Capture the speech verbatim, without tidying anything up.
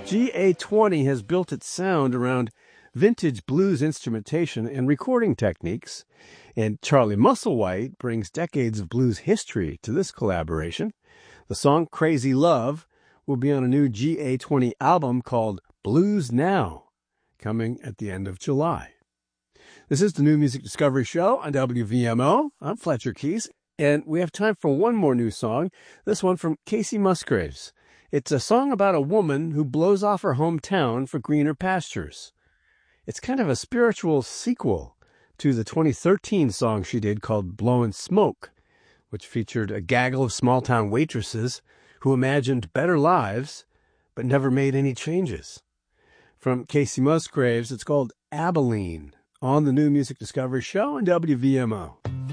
G A twenty has built its sound around vintage blues instrumentation and recording techniques, and Charlie Musselwhite brings decades of blues history to this collaboration. The song Crazy Love will be on a new G A twenty album called Blues Now, coming at the end of July. This is the New Music Discovery Show on W V M O. I'm Fletcher Keys, and we have time for one more new song, this one from Kacey Musgraves. It's a song about a woman who blows off her hometown for greener pastures. It's kind of a spiritual sequel to the twenty thirteen song she did called Blowin' Smoke, which featured a gaggle of small-town waitresses who imagined better lives but never made any changes. From Kacey Musgraves, it's called Abilene on the New Music Discovery Show on W V M O.